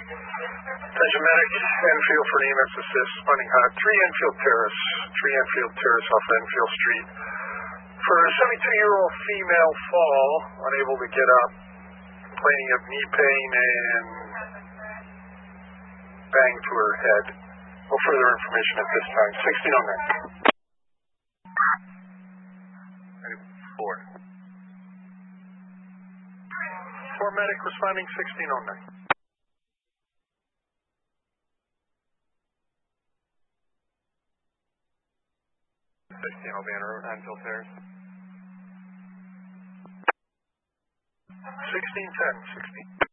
Attention medic, Enfield for an EMS assist, running hot. 3 Enfield Terrace off Enfield Street. For a 72-year-old female fall, unable to get up, complaining of knee pain and bang to her head. No further information at this time. 1609. 4 medic responding 1609. 16 will be en route, Enfield Terrace. 1610, 16.